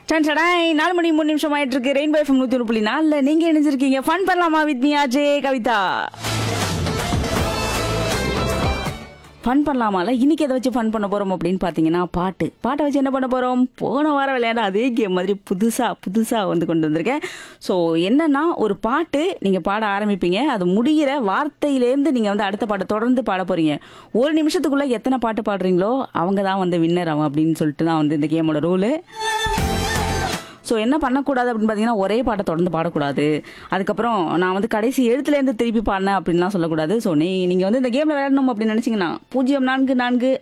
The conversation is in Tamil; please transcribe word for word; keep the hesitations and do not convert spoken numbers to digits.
டன் டடாய் நாலு மணி மூணு நிமிஷம் ஆயிட்டு இருக்கு. ரெயின்போ எஃப்எம் நூத்தி ஒன்று புள்ளி நாலுல நீங்க இணைஞ்சிருக்கீங்க. ஃபன் பண்ணலாமா with me RJ Kavitha. Fun பண்ணலாமால இன்னைக்கு எதை வச்சு ஃபன் பண்ண போறோம் அப்படின்னு பாத்தீங்கன்னா பாட்டு பாட்டை வச்சு என்ன பண்ண போறோம். போன வாரம் விளையாட அதே கேம் மாதிரி புதுசா புதுசா வந்து கொண்டு வந்திருக்கேன். ஸோ என்னன்னா ஒரு பாட்டு நீங்க பாட ஆரம்பிப்பீங்க, அது முடிகிற வார்த்தையிலேருந்து நீங்க வந்து அடுத்த பாட்டை தொடர்ந்து பாட போறீங்க. ஒரு நிமிஷத்துக்குள்ள எத்தனை பாட்டு பாடுறீங்களோ அவங்க தான் வந்து வின்னர் ஆகும் அப்படின்னு சொல்லிட்டு தான் வந்து இந்த கேமோட ரூலு. ஸோ என்ன பண்ணக்கூடாது அப்படின்னு பார்த்தீங்கன்னா ஒரே பாட்டை தொடர்ந்து பாடக்கூடாது. அதுக்கப்புறம் நான் வந்து கடைசி எழுத்துலேருந்து திருப்பி பாடினேன் அப்படின்லாம் சொல்லக்கூடாது. ஸோ நீ நீங்கள் வந்து இந்த கேமில் விளையாடணும் அப்படின்னு நினச்சிங்கன்னா பூஜ்ஜியம் நான்கு நான்கு